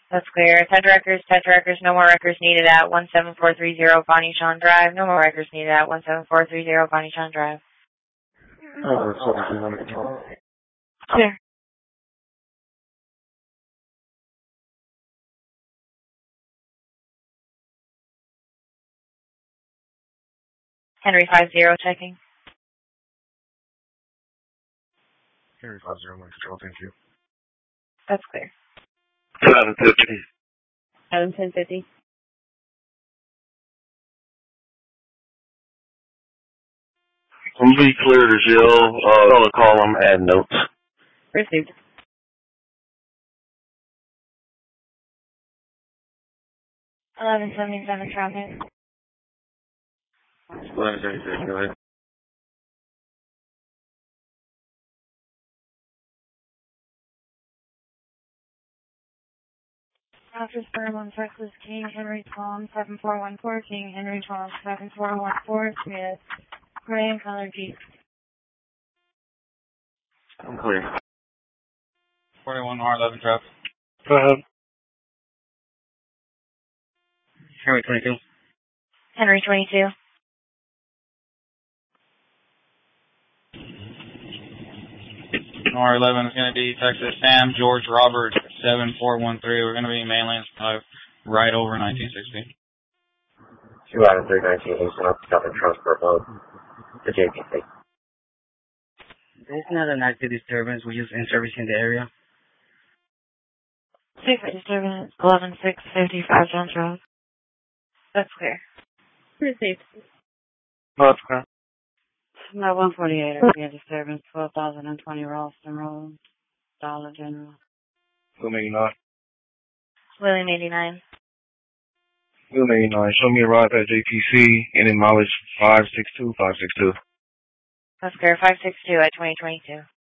That's clear. Touch records, no more records needed at 17430 Bonnie Chan Drive. No more records needed at 17430 Bonnie Chan Drive. Clear. Henry 50 checking. Henry 50, my control, thank you. That's clear. 1150. 1050. Complete clear to Jill. Color column, add notes. Received. 1177 traffic. 1177, go ahead. Officer Sperm Texas King Henry Tom 7414 King Henry Tom 7414 Smith. Gray and color Jeep. I'm clear. 41R11 traffic. Go ahead. Henry 22. Henry 22. R11 is going to be Texas Sam George Robert 7413. We're going to be mainland 5 right over 1960. 2 out of 3, 19 Southern Transport Mode. The JPC. There's not an active disturbance. We're just in servicing the area. Safe disturbance 11655 Jones Road. That's clear. Received. That's clear. No, 148, area disturbance, 12,020 Ralston Road, Dollar General. 289. William 89. 289. Show me a ride at JPC and in mileage 562, 562. That's clear. 562 at 2022.